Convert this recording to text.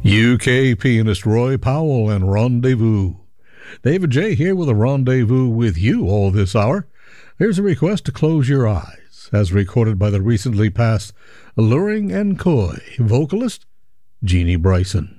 UK pianist Roy Powell and Rendezvous. David J. here with a rendezvous with you all this hour. Here's a request to close your eyes, as recorded by the recently passed alluring and coy vocalist Jeannie Bryson.